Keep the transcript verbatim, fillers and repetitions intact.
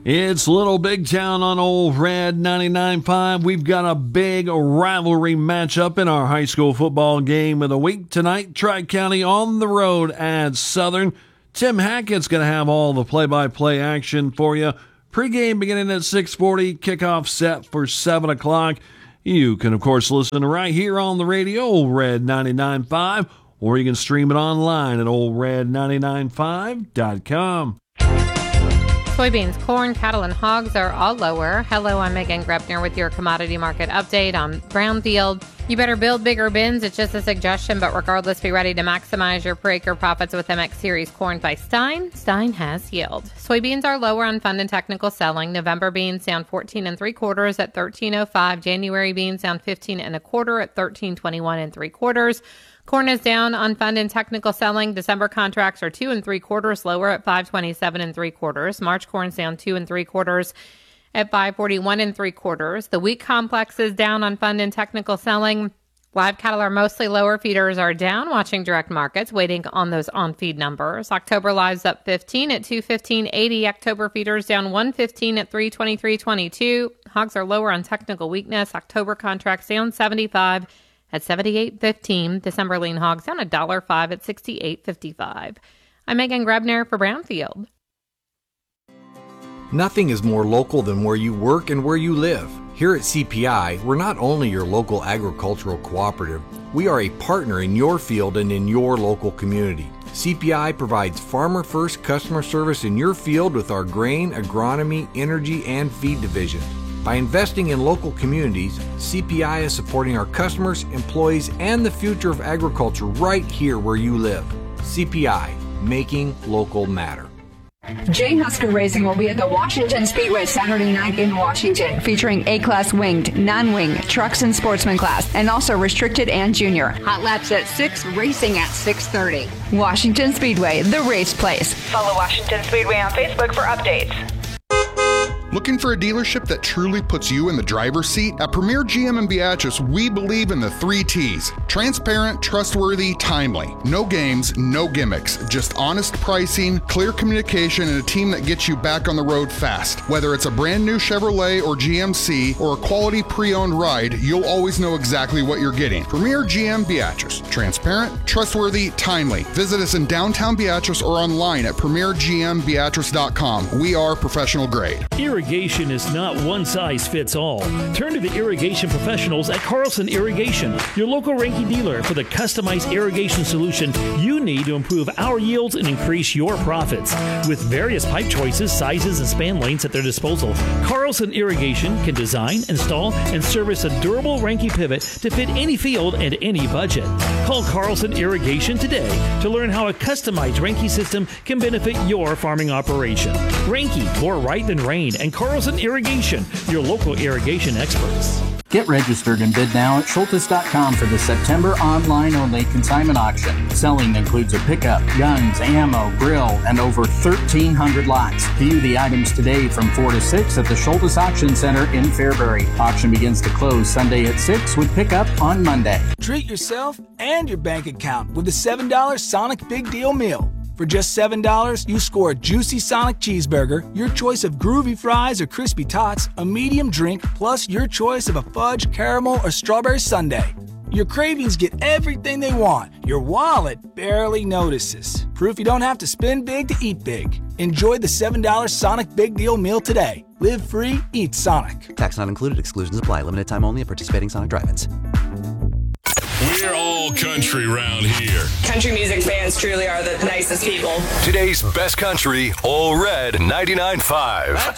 It's Little Big Town on Old Red ninety-nine point five. We've got a big rivalry matchup in our high school football game of the week tonight. Tri-County on the road at Southern. Tim Hackett's going to have all the play-by-play action for you. Pre-game beginning at six forty, kickoff set for seven o'clock. You can, of course, listen right here on the radio, Old Red ninety-nine point five, or you can stream it online at old red nine five dot com. Soybeans, corn, cattle, and hogs are all lower. Hello, I'm Megan Grebner with your commodity market update on Brownfield. You better build bigger bins. It's just a suggestion, but regardless, be ready to maximize your per acre profits with M X Series corn by Stein. Stein has yield. Soybeans are lower on fund and technical selling. November beans down fourteen and three quarters at thirteen oh five. January beans down fifteen and a quarter at thirteen twenty-one and three quarters. Corn is down on fund and technical selling. December contracts are two and three quarters lower at five twenty-seven and three quarters. March corn's down two and three quarters at five forty-one and three quarters. The wheat complex is down on fund and technical selling. Live cattle are mostly lower. Feeders are down. Watching direct markets, waiting on those on-feed numbers. October lives up fifteen at two fifteen eighty. October feeders down one fifteen at three twenty-three twenty-two. Hogs are lower on technical weakness. October contracts down seventy-five at seventy-eight fifteen. December lean hogs down one dollar five at sixty-eight fifty-five. I'm Megan Grebner for Brownfield. Nothing is more local than where you work and where you live. Here at C P I, we're not only your local agricultural cooperative, we are a partner in your field and in your local community. C P I provides farmer-first customer service in your field with our grain, agronomy, energy, and feed division. By investing in local communities, C P I is supporting our customers, employees, and the future of agriculture right here where you live. C P I, making local matter. J. Husker Racing will be at the Washington Speedway Saturday night in Washington, featuring A-Class winged, non-wing, trucks and sportsman class, and also restricted and junior. Hot laps at six, racing at six thirty. Washington Speedway, the race place. Follow Washington Speedway on Facebook for updates. Looking for a dealership that truly puts you in the driver's seat? At Premier G M in Beatrice, we believe in the three T's. Transparent, trustworthy, timely. No games, no gimmicks. Just honest pricing, clear communication, and a team that gets you back on the road fast. Whether it's a brand new Chevrolet or G M C or a quality pre-owned ride, you'll always know exactly what you're getting. Premier G M Beatrice. Transparent, trustworthy, timely. Visit us in downtown Beatrice or online at premier g m beatrice dot com. We are professional grade. Irrigation is not one size fits all. Turn to the irrigation professionals at Carlson Irrigation, your local Ranky dealer for the customized irrigation solution you need to improve our yields and increase your profits. With various pipe choices, sizes, and span lengths at their disposal, Carlson Irrigation can design, install, and service a durable Ranky pivot to fit any field and any budget. Call Carlson Irrigation today to learn how a customized Ranky system can benefit your farming operation. Ranky, more right than rain, and Carlson Irrigation, your local irrigation experts. Get registered and bid now at schultes dot com for the September online-only consignment auction. Selling includes a pickup, guns, ammo, grill, and over thirteen hundred lots. View the items today from four to six at the Schultes Auction Center in Fairbury. Auction begins to close Sunday at six with pickup on Monday. Treat yourself and your bank account with the seven dollar Sonic Big Deal Meal. For just seven dollars, you score a juicy Sonic cheeseburger, your choice of groovy fries or crispy tots, a medium drink, plus your choice of a fudge, caramel, or strawberry sundae. Your cravings get everything they want. Your wallet barely notices. Proof you don't have to spend big to eat big. Enjoy the seven dollar Sonic Big Deal Meal today. Live free, eat Sonic. Tax not included. Exclusions apply. Limited time only at participating Sonic drive-ins. We're all country round here. Country music fans truly are the nicest people. Today's best country, Old Red ninety-nine point five.